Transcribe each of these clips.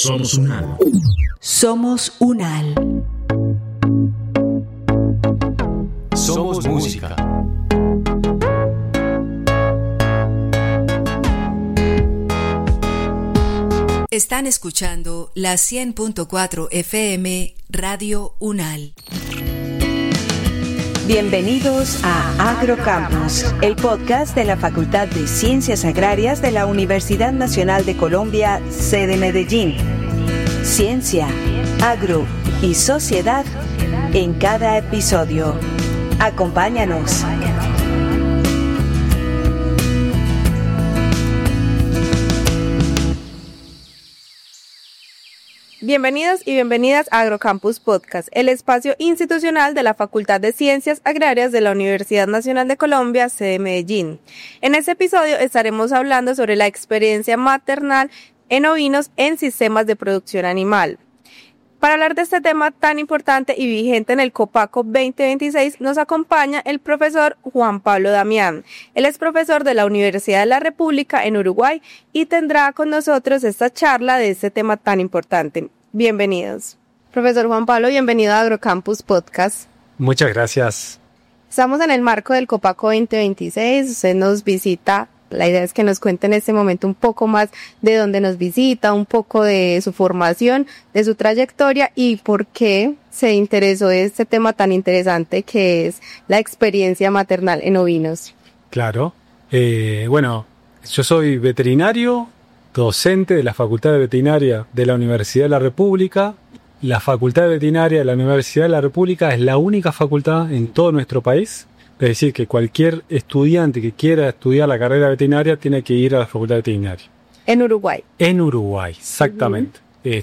Somos UNAL. Somos UNAL. Somos música. Están escuchando la 100.4 FM Radio UNAL. Bienvenidos a Agrocampus, el podcast de la Facultad de Ciencias Agrarias de la Universidad Nacional de Colombia, sede Medellín. Ciencia, agro y sociedad en cada episodio. Acompáñanos. Bienvenidos y bienvenidas a Agrocampus Podcast, el espacio institucional de la Facultad de Ciencias Agrarias de la Universidad Nacional de Colombia, sede Medellín. En este episodio estaremos hablando sobre la experiencia maternal en ovinos en sistemas de producción animal. Para hablar de este tema tan importante y vigente en el Copaco 2026, nos acompaña el profesor Juan Pablo Damián. Él es profesor de la Universidad de la República en Uruguay y tendrá con nosotros esta charla de este tema tan importante. Bienvenidos. Profesor Juan Pablo, bienvenido a Agrocampus Podcast. Muchas gracias. Estamos en el marco del Copaco 2026, usted nos visita. La idea es que nos cuente en este momento un poco más de dónde nos visita, un poco de su formación, de su trayectoria y por qué se interesó en este tema tan interesante que es la experiencia maternal en ovinos. Claro. Bueno, yo soy veterinario, docente de la Facultad de Veterinaria de la Universidad de la República. La Facultad de Veterinaria de la Universidad de la República es la única facultad en todo nuestro país. Es decir, que cualquier estudiante que quiera estudiar la carrera veterinaria tiene que ir a la Facultad de Veterinaria. En Uruguay. En Uruguay, exactamente.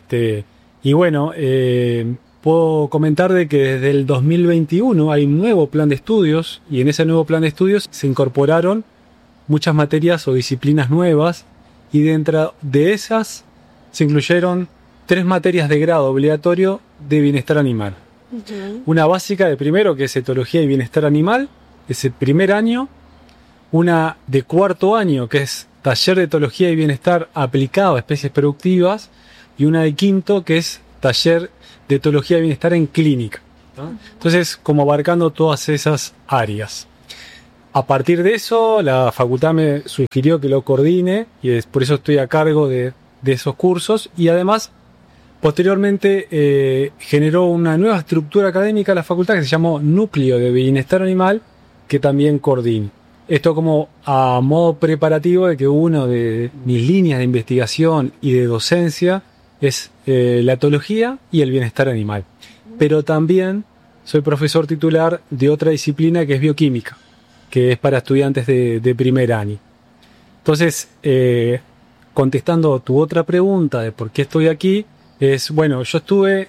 Y bueno, puedo comentar de que desde el 2021 hay un nuevo plan de estudios y en ese nuevo plan de estudios se incorporaron muchas materias o disciplinas nuevas y dentro de esas se incluyeron 3 materias de grado obligatorio de bienestar animal. Una básica de primero que es etología y bienestar animal, es el primer año, una de cuarto año que es taller de etología y bienestar aplicado a especies productivas y una de quinto que es taller de etología y bienestar en clínica, ¿no? Entonces, como abarcando todas esas áreas. A partir de eso, la facultad me sugirió que lo coordine y por eso estoy a cargo de esos cursos y además posteriormente generó una nueva estructura académica a la facultad que se llamó Núcleo de Bienestar Animal, que también coordino. Esto como a modo preparativo de que una de mis líneas de investigación y de docencia es la etología y el bienestar animal. Pero también soy profesor titular de otra disciplina que es bioquímica, que es para estudiantes de primer año. Entonces, contestando tu otra pregunta de por qué estoy aquí, bueno, yo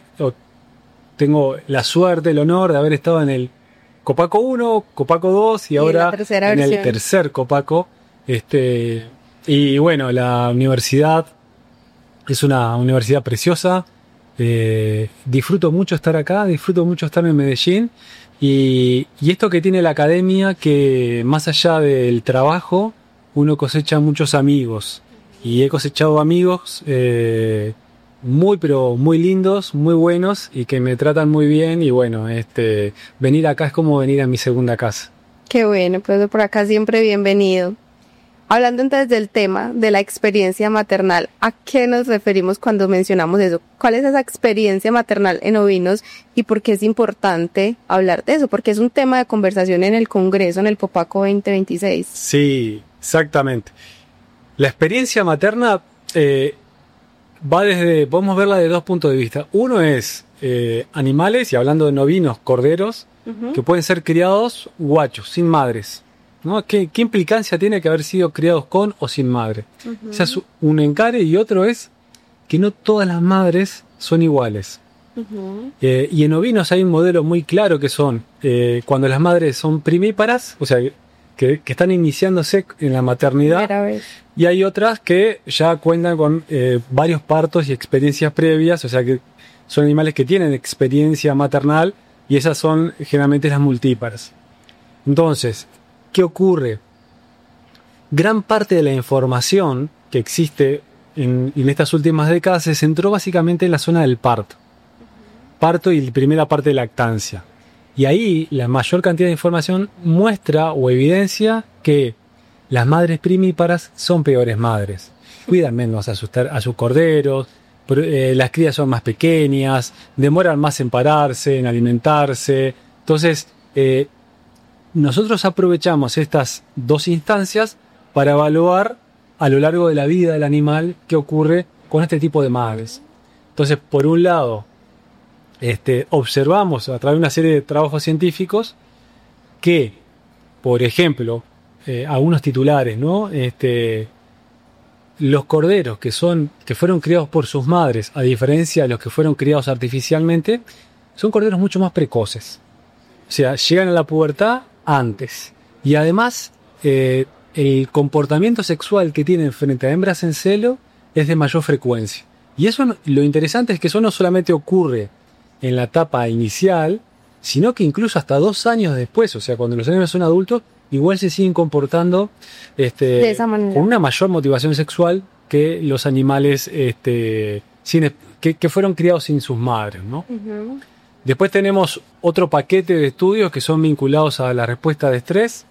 tengo la suerte, el honor de haber estado en el Copaco 1, Copaco 2 y ahora en el tercer Copaco. Y bueno, la universidad es una universidad preciosa. Disfruto mucho estar acá, disfruto mucho estar en Medellín. Y esto que tiene la academia, que más allá del trabajo, uno cosecha muchos amigos. Y he cosechado amigos pero muy lindos, muy buenos y que me tratan muy bien y bueno, venir acá es como venir a mi segunda casa. Qué bueno, pues por acá siempre bienvenido. Hablando entonces del tema de la experiencia maternal, ¿a qué nos referimos cuando mencionamos eso? ¿Cuál es esa experiencia maternal en ovinos y por qué es importante hablar de eso? Porque es un tema de conversación en el Congreso, en el Copaco 2026. Sí, exactamente. La experiencia materna podemos verla de 2 puntos de vista. Uno es animales, y hablando de novinos, corderos, que pueden ser criados guachos, sin madres, ¿no? ¿Qué implicancia tiene que haber sido criados con o sin madre? Ese es un encare, y otro es que no todas las madres son iguales. Y en ovinos hay un modelo muy claro que son cuando las madres son primíparas, o sea, que están iniciándose en la maternidad, y hay otras que ya cuentan con varios partos y experiencias previas, o sea que son animales que tienen experiencia maternal y esas son generalmente las multíparas. Entonces, ¿qué ocurre? Gran parte de la información que existe en estas últimas décadas se centró básicamente en la zona del parto y la primera parte de lactancia. Y ahí la mayor cantidad de información muestra o evidencia que las madres primíparas son peores madres. Cuidan menos a sus corderos, las crías son más pequeñas, demoran más en pararse, en alimentarse. Entonces, nosotros aprovechamos estas dos instancias para evaluar a lo largo de la vida del animal qué ocurre con este tipo de madres. Entonces, por un lado, observamos a través de una serie de trabajos científicos que, por ejemplo, algunos titulares, ¿no? Los corderos que fueron criados por sus madres, a diferencia de los que fueron criados artificialmente, son corderos mucho más precoces. O sea, llegan a la pubertad antes. Y además, el comportamiento sexual que tienen frente a hembras en celo es de mayor frecuencia. Y eso, lo interesante es que eso no solamente ocurre en la etapa inicial, sino que incluso hasta 2 años después, o sea, cuando los animales son adultos, igual se siguen comportando de esa manera, con una mayor motivación sexual que los animales que fueron criados sin sus madres, ¿no? Uh-huh. Después tenemos otro paquete de estudios que son vinculados a la respuesta de estrés.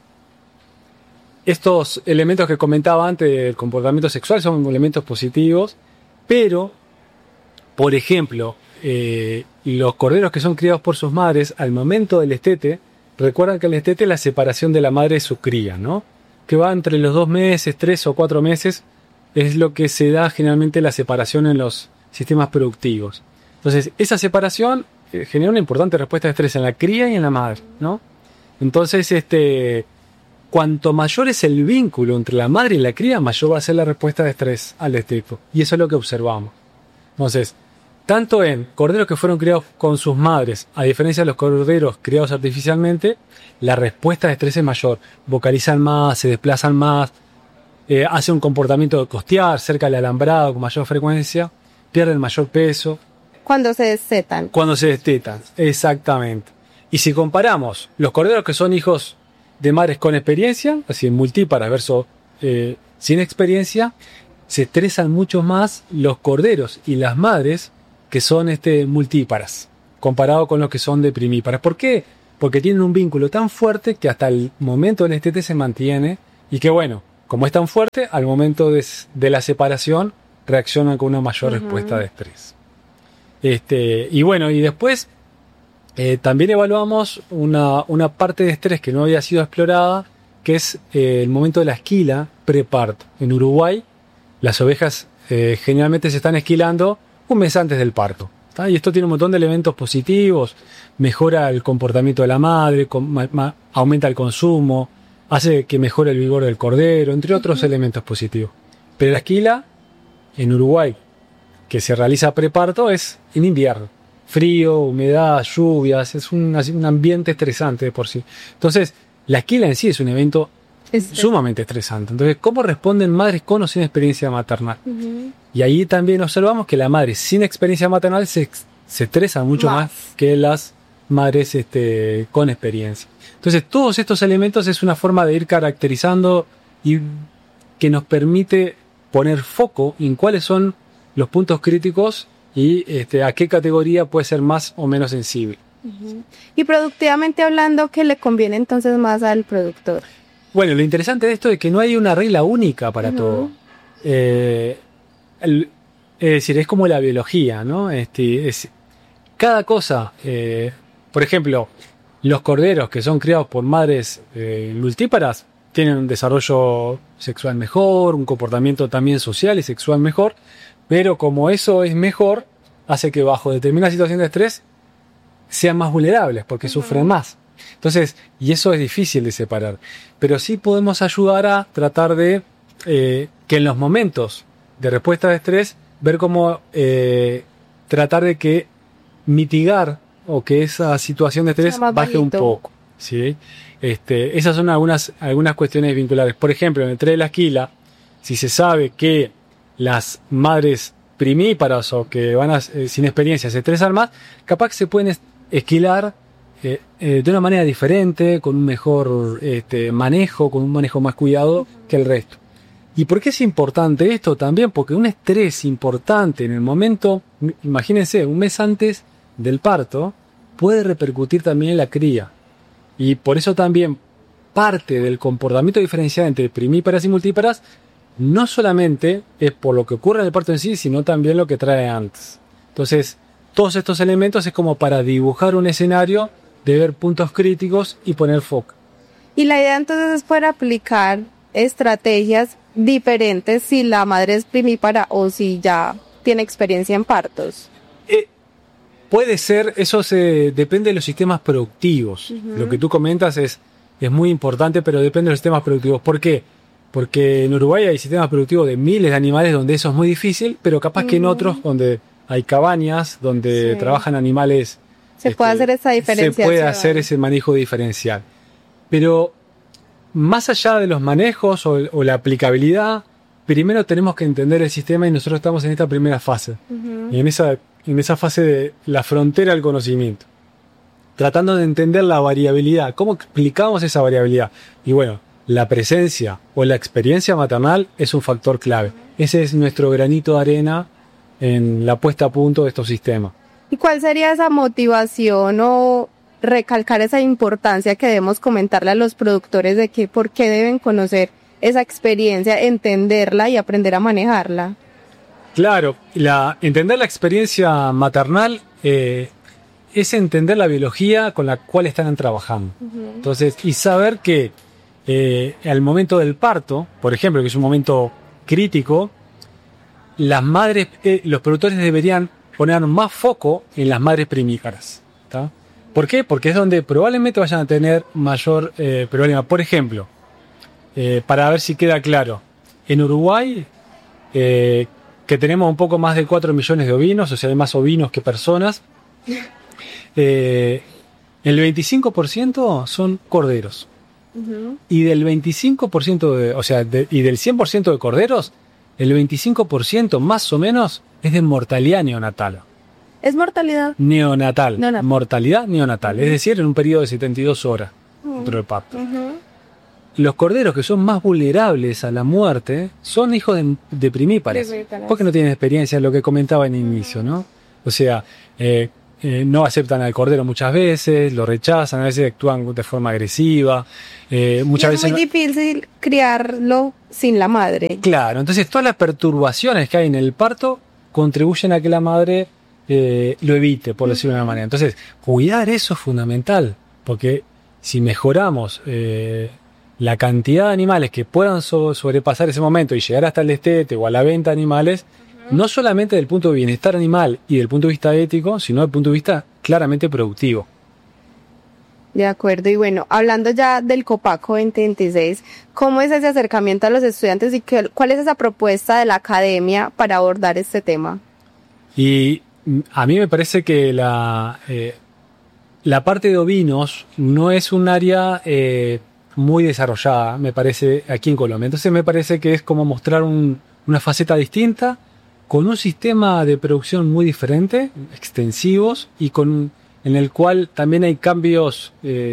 Estos elementos que comentaba antes del comportamiento sexual son elementos positivos, pero, por ejemplo, los corderos que son criados por sus madres, al momento del destete, recuerdan que el destete es la separación de la madre de su cría, ¿no? Que va entre los 2 meses, 3 o 4 meses, es lo que se da generalmente la separación en los sistemas productivos. Entonces, esa separación genera una importante respuesta de estrés en la cría y en la madre, ¿no? Entonces, cuanto mayor es el vínculo entre la madre y la cría, mayor va a ser la respuesta de estrés al desteto. Y eso es lo que observamos. Entonces, tanto en corderos que fueron criados con sus madres, a diferencia de los corderos criados artificialmente, la respuesta de estrés es mayor. Vocalizan más, se desplazan más, hacen un comportamiento de costear cerca del alambrado con mayor frecuencia, pierden mayor peso. Cuando se destetan. Cuando se destetan, exactamente. Y si comparamos los corderos que son hijos de madres con experiencia, así multíparas versus sin experiencia, se estresan mucho más los corderos y las madres que son multíparas, comparado con los que son de primíparas. ¿Por qué? Porque tienen un vínculo tan fuerte que hasta el momento del destete se mantiene, y que bueno, como es tan fuerte, al momento de la separación reaccionan con una mayor respuesta de estrés. Y bueno, y después también evaluamos una parte de estrés que no había sido explorada, que es el momento de la esquila preparto. En Uruguay, las ovejas generalmente se están esquilando un mes antes del parto, ¿tá? Y esto tiene un montón de elementos positivos: mejora el comportamiento de la madre, aumenta el consumo, hace que mejore el vigor del cordero, entre otros elementos positivos. Pero la esquila en Uruguay, que se realiza preparto, es en invierno. Frío, humedad, lluvias, es un ambiente estresante de por sí. Entonces, la esquila en sí es un evento sumamente estresante. Entonces, ¿cómo responden madres con o sin experiencia maternal? Uh-huh. Y ahí también observamos que las madres sin experiencia maternal se estresan mucho más que las madres con experiencia. Entonces, todos estos elementos es una forma de ir caracterizando y que nos permite poner foco en cuáles son los puntos críticos y a qué categoría puede ser más o menos sensible. Uh-huh. Y productivamente hablando, ¿qué le conviene entonces más al productor? Bueno, lo interesante de esto es que no hay una regla única para todo. Es decir, es como la biología, ¿no? Cada cosa, por ejemplo, los corderos que son criados por madres multíparas tienen un desarrollo sexual mejor, un comportamiento también social y sexual mejor, pero como eso es mejor, hace que bajo determinada situación de estrés sean más vulnerables porque sufren más. Entonces, y eso es difícil de separar, pero sí podemos ayudar a tratar de que en los momentos de respuesta de estrés, ver cómo tratar de que mitigar o que esa situación de estrés baje un poco, ¿sí? Esas son algunas cuestiones vinculares. Por ejemplo, en el tren de la esquila, si se sabe que las madres primíparas o que van sin experiencia se estresan más, capaz que se pueden esquilar de una manera diferente, con un mejor manejo, con un manejo más cuidado que el resto. ¿Y por qué es importante esto también? Porque un estrés importante en el momento, imagínense, un mes antes del parto, puede repercutir también en la cría. Y por eso también parte del comportamiento diferencial entre primíparas y multíparas no solamente es por lo que ocurre en el parto en sí, sino también lo que trae antes. Entonces, todos estos elementos es como para dibujar un escenario de ver puntos críticos y poner foco. Y la idea entonces es poder aplicar estrategias diferentes si la madre es primípara o si ya tiene experiencia en partos. Puede ser, eso depende de los sistemas productivos. Lo que tú comentas es muy importante, pero depende de los sistemas productivos. ¿Por qué? Porque en Uruguay hay sistemas productivos de miles de animales donde eso es muy difícil, pero capaz que en otros donde hay cabañas, donde trabajan animales, se puede hacer esa diferenciación. Se puede hacer ese manejo diferencial. Pero más allá de los manejos o la aplicabilidad, primero tenemos que entender el sistema y nosotros estamos en esta primera fase. Y en esa fase de la frontera del conocimiento. Tratando de entender la variabilidad. ¿Cómo explicamos esa variabilidad? Y bueno, la presencia o la experiencia maternal es un factor clave. Ese es nuestro granito de arena en la puesta a punto de estos sistemas. ¿Y cuál sería esa motivación o recalcar esa importancia que debemos comentarle a los productores de que por qué deben conocer esa experiencia, entenderla y aprender a manejarla? Claro, entender la experiencia maternal es entender la biología con la cual están trabajando. Entonces, y saber que al momento del parto, por ejemplo, que es un momento crítico, las madres, los productores deberían poner más foco en las madres primíparas. ¿Tá? ¿Por qué? Porque es donde probablemente vayan a tener mayor problema. Por ejemplo, para ver si queda claro, en Uruguay, que tenemos un poco más de 4 millones de ovinos, o sea, hay más ovinos que personas, el 25% son corderos. Y del 25%, y del 100% de corderos, el 25% más o menos es de mortalidad neonatal. ¿Es mortalidad? Neonatal. Mortalidad neonatal, es decir, en un periodo de 72 horas dentro del parto. Los corderos que son más vulnerables a la muerte son hijos de primíparas, porque no tienen experiencia, lo que comentaba en el inicio, ¿no? O sea, no aceptan al cordero muchas veces, lo rechazan, a veces actúan de forma agresiva. Muchas veces es muy difícil criarlo sin la madre. Claro, entonces todas las perturbaciones que hay en el parto contribuyen a que la madre lo evite, por decirlo de una manera. Entonces, cuidar eso es fundamental, porque si mejoramos la cantidad de animales que puedan sobrepasar ese momento y llegar hasta el destete o a la venta de animales, no solamente del punto de bienestar animal y del punto de vista ético, sino del punto de vista claramente productivo. De acuerdo, y bueno, hablando ya del Copaco 2026, ¿cómo es ese acercamiento a los estudiantes y cuál es esa propuesta de la academia para abordar este tema? Y a mí me parece que la parte de ovinos no es un área muy desarrollada, me parece, aquí en Colombia. Entonces me parece que es como mostrar una faceta distinta, con un sistema de producción muy diferente, extensivos, y en el cual también hay cambios,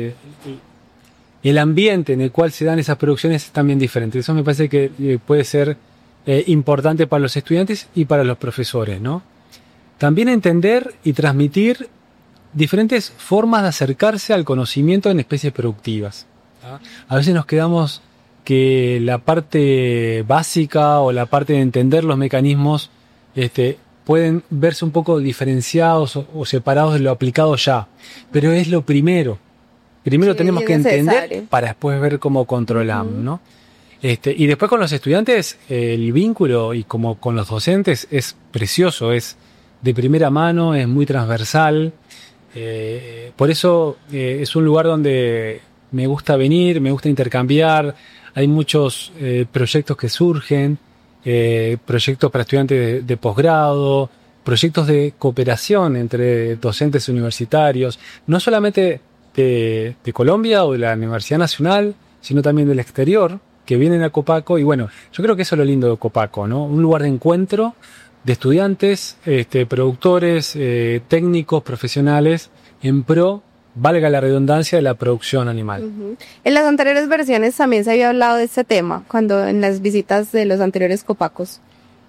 el ambiente en el cual se dan esas producciones es también diferente. Eso me parece que puede ser importante para los estudiantes y para los profesores, ¿no? También entender y transmitir diferentes formas de acercarse al conocimiento en especies productivas. A veces nos quedamos que la parte básica o la parte de entender los mecanismos pueden verse un poco diferenciados o separados de lo aplicado ya, pero es lo primero. Primero tenemos que entender para después ver cómo controlamos, ¿no? Y después con los estudiantes el vínculo y como con los docentes es precioso, es de primera mano, es muy transversal. Por eso es un lugar donde me gusta venir, me gusta intercambiar. Hay muchos proyectos que surgen, proyectos para estudiantes de posgrado, proyectos de cooperación entre docentes universitarios, no solamente de Colombia o de la Universidad Nacional, sino también del exterior, que vienen a Copaco. Y bueno, yo creo que eso es lo lindo de Copaco, ¿no? Un lugar de encuentro de estudiantes, productores, técnicos, profesionales, en pro valga la redundancia, de la producción animal. Uh-huh. En las anteriores versiones también se había hablado de este tema, cuando en las visitas de los anteriores Copacos.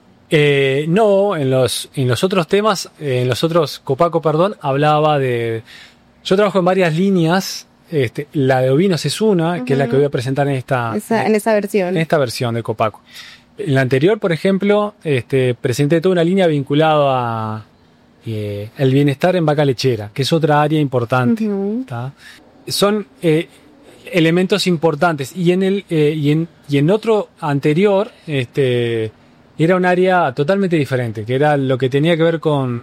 No, en los otros temas, en los otros Copaco, hablaba de... Yo trabajo en varias líneas, la de ovinos es una, que es la que voy a presentar en esta versión. En esta versión de Copaco. En la anterior, por ejemplo, presenté toda una línea vinculada a el bienestar en vaca lechera, que es otra área importante. Uh-huh. Son elementos importantes. Y en otro anterior, era un área totalmente diferente, que era lo que tenía que ver con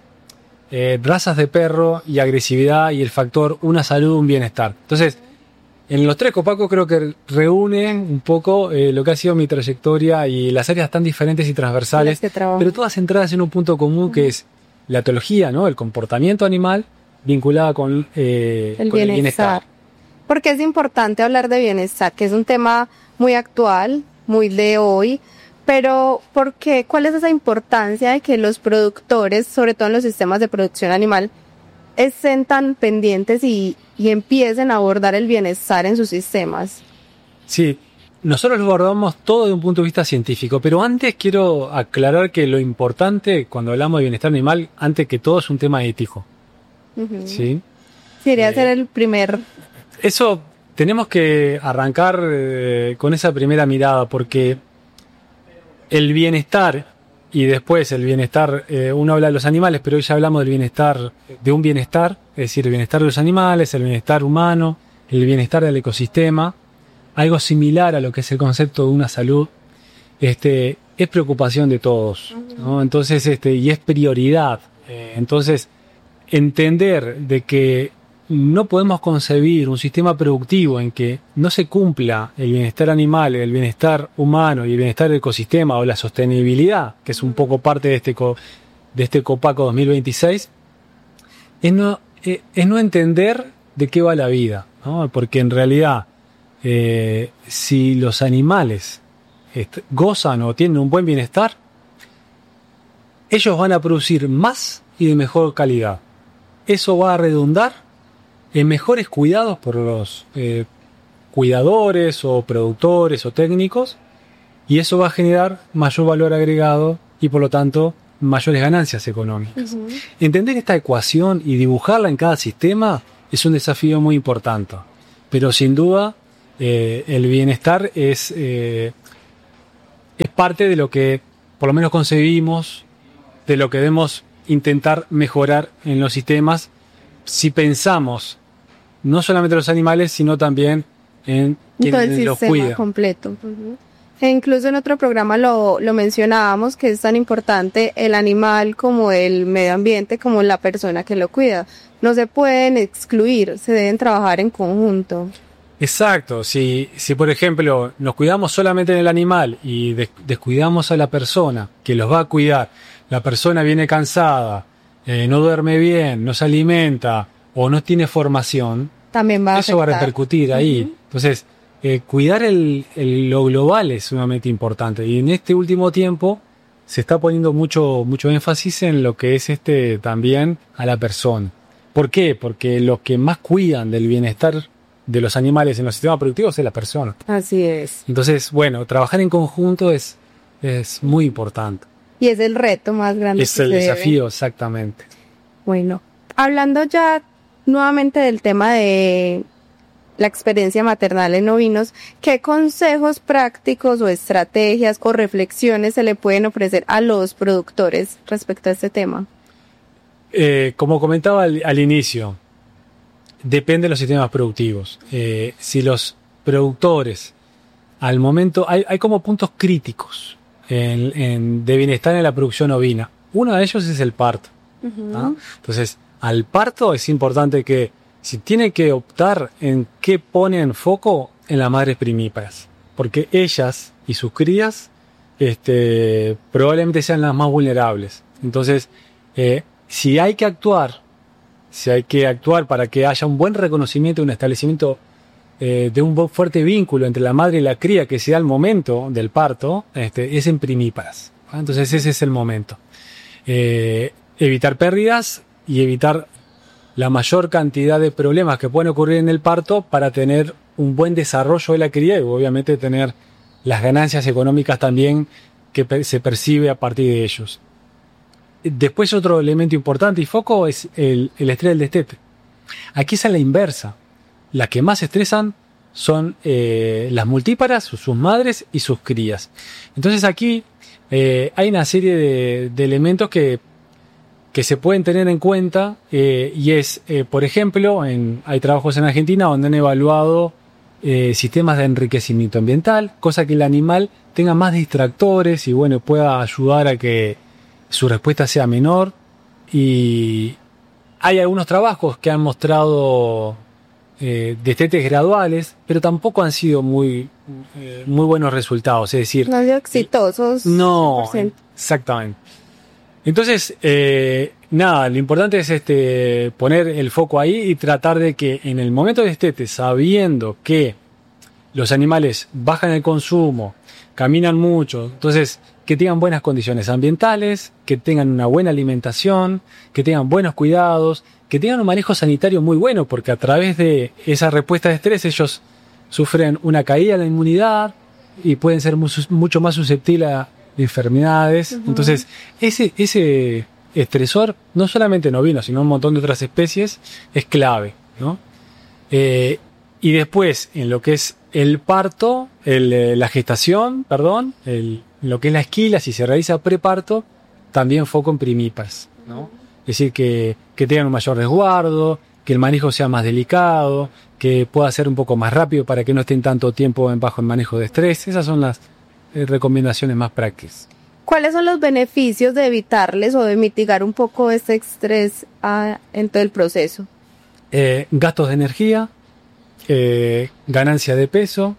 razas de perro y agresividad y el factor una salud, un bienestar. Entonces, en los tres Copacos creo que reúnen un poco lo que ha sido mi trayectoria y las áreas tan diferentes y transversales, pero todas centradas en un punto común que es la etología, ¿no? El comportamiento animal vinculada con el bienestar. Porque es importante hablar de bienestar, que es un tema muy actual, muy de hoy. Pero, ¿por qué? ¿Cuál es esa importancia de que los productores, sobre todo en los sistemas de producción animal, estén tan pendientes y empiecen a abordar el bienestar en sus sistemas? Sí, nosotros lo abordamos todo desde un punto de vista científico, pero antes quiero aclarar que lo importante cuando hablamos de bienestar animal, antes que todo, es un tema ético. Uh-huh. ¿Sí? Sería ser el primer... Eso tenemos que arrancar con esa primera mirada, porque el bienestar, y después el bienestar, uno habla de los animales, pero hoy ya hablamos del bienestar, de un bienestar, es decir, el bienestar de los animales, el bienestar humano, el bienestar del ecosistema, algo similar a lo que es el concepto de una salud, es preocupación de todos, ¿no? Entonces, y es prioridad. Entonces, entender de que no podemos concebir un sistema productivo en que no se cumpla el bienestar animal, el bienestar humano y el bienestar del ecosistema o la sostenibilidad, que es un poco parte de este Copaco 2026, es no entender de qué va la vida, ¿no? Porque en realidad, si los animales gozan o tienen un buen bienestar, ellos van a producir más y de mejor calidad. Eso va a redundar en mejores cuidados por los cuidadores o productores o técnicos, y eso va a generar mayor valor agregado y por lo tanto mayores ganancias económicas. Uh-huh. Entender esta ecuación y dibujarla en cada sistema es un desafío muy importante, pero sin duda el bienestar es parte de lo que por lo menos concebimos, de lo que debemos intentar mejorar en los sistemas si pensamos no solamente en los animales, sino también en quienes los cuidan. Completo. Uh-huh. E incluso en otro programa lo mencionábamos, que es tan importante el animal como el medio ambiente, como la persona que lo cuida. No se pueden excluir, se deben trabajar en conjunto. Exacto. Si por ejemplo nos cuidamos solamente en el animal y descuidamos a la persona que los va a cuidar, la persona viene cansada, no duerme bien, no se alimenta o no tiene formación, también va a eso afectar. Va a repercutir ahí. Uh-huh. Entonces, cuidar lo global es sumamente importante. Y en este último tiempo se está poniendo mucho énfasis en lo que es también a la persona. ¿Por qué? Porque los que más cuidan del bienestar de los animales en los sistemas productivos es la persona. Así es. Entonces, bueno, trabajar en conjunto es muy importante. Y es el reto más grande. Es el desafío, exactamente. Bueno, hablando ya nuevamente del tema de la experiencia maternal en ovinos, ¿qué consejos prácticos o estrategias o reflexiones se le pueden ofrecer a los productores respecto a este tema? Como comentaba al inicio, depende de los sistemas productivos. Si los productores, al momento, hay como puntos críticos de bienestar en la producción ovina. Uno de ellos es el parto. Uh-huh. ¿No? Entonces, al parto es importante que, si tiene que optar en qué pone en foco, en las madres primíparas, porque ellas y sus crías probablemente sean las más vulnerables. Entonces, si hay que actuar para que haya un buen reconocimiento, un establecimiento de un fuerte vínculo entre la madre y la cría que se da al momento del parto, es en primíparas. Entonces ese es el momento. Evitar pérdidas y evitar la mayor cantidad de problemas que pueden ocurrir en el parto para tener un buen desarrollo de la cría y obviamente tener las ganancias económicas también que se percibe a partir de ellos. Después otro elemento importante y foco es el estrés del destete. Aquí es a la inversa. Las que más estresan son las multíparas, sus madres y sus crías. Entonces aquí hay una serie de elementos que se pueden tener en cuenta y es, por ejemplo, hay trabajos en Argentina donde han evaluado sistemas de enriquecimiento ambiental, cosa que el animal tenga más distractores y bueno, pueda ayudar a que su respuesta sea menor. Y hay algunos trabajos que han mostrado destetes graduales, pero tampoco han sido muy buenos resultados. Es decir, no han sido exitosos. No, 100%. exactamente. Entonces, nada, lo importante es poner el foco ahí y tratar de que en el momento de destete, sabiendo que los animales bajan el consumo, caminan mucho, entonces que tengan buenas condiciones ambientales, que tengan una buena alimentación, que tengan buenos cuidados, que tengan un manejo sanitario muy bueno, porque a través de esa respuesta de estrés ellos sufren una caída en la inmunidad y pueden ser mucho más susceptibles a enfermedades. Uh-huh. Entonces, ese estresor, no solamente en ovinos, sino en un montón de otras especies, es clave, ¿no? Y después, en lo que es el parto, la gestación, lo que es la esquila, si se realiza preparto, también foco en primíparas, ¿no? Es decir, que tengan un mayor resguardo, que el manejo sea más delicado, que pueda ser un poco más rápido para que no estén tanto tiempo bajo el manejo de estrés. Esas son las recomendaciones más prácticas. ¿Cuáles son los beneficios de evitarles o de mitigar un poco este estrés en todo el proceso? Gastos de energía, ganancia de peso,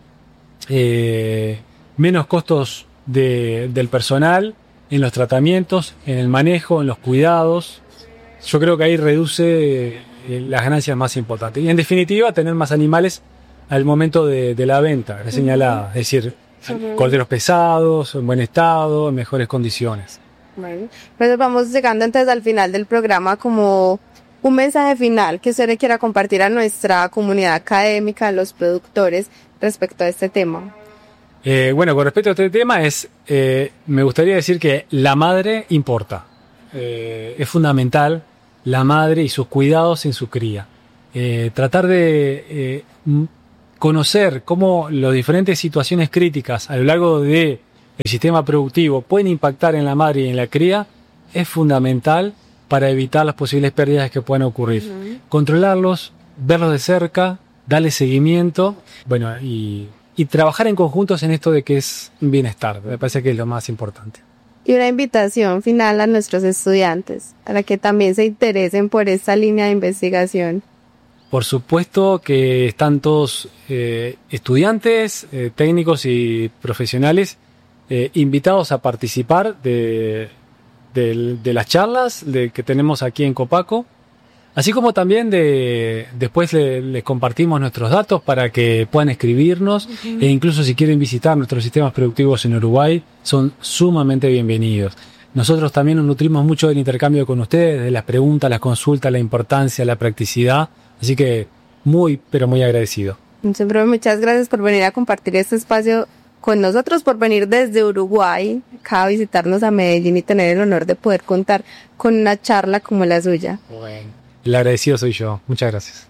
menos costos del personal en los tratamientos, en el manejo, en los cuidados. Yo creo que ahí reduce las ganancias más importantes. Y en definitiva, tener más animales al momento de la venta, la señalada. Es decir, corderos pesados, en buen estado, en mejores condiciones. Bueno, pues vamos llegando entonces al final del programa, como un mensaje final que usted le quiera compartir a nuestra comunidad académica, a los productores, respecto a este tema. Bueno, con respecto a este tema me gustaría decir que la madre importa. Es fundamental la madre y sus cuidados en su cría. Tratar de conocer cómo las diferentes situaciones críticas a lo largo del sistema productivo pueden impactar en la madre y en la cría es fundamental para evitar las posibles pérdidas que puedan ocurrir. Uh-huh. Controlarlos, verlos de cerca, darle seguimiento, bueno, y trabajar en conjuntos en esto de que es bienestar. Me parece que es lo más importante. Y una invitación final a nuestros estudiantes para que también se interesen por esta línea de investigación. Por supuesto que están todos estudiantes, técnicos y profesionales invitados a participar de las charlas que tenemos aquí en Copaco, así como también después les compartimos nuestros datos para que puedan escribirnos. Uh-huh. E incluso si quieren visitar nuestros sistemas productivos en Uruguay, son sumamente bienvenidos. Nosotros también nos nutrimos mucho del intercambio con ustedes, de las preguntas, las consultas, la importancia, la practicidad. Así que muy, pero muy agradecido. Siempre muchas gracias por venir a compartir este espacio con nosotros, por venir desde Uruguay acá a visitarnos a Medellín y tener el honor de poder contar con una charla como la suya. Bueno, el agradecido soy yo. Muchas gracias.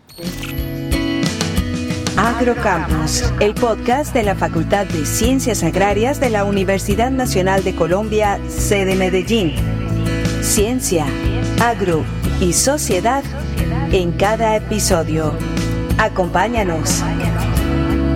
Agrocampus, el podcast de la Facultad de Ciencias Agrarias de la Universidad Nacional de Colombia, sede Medellín. Ciencia, agro y sociedad en cada episodio. Acompáñanos.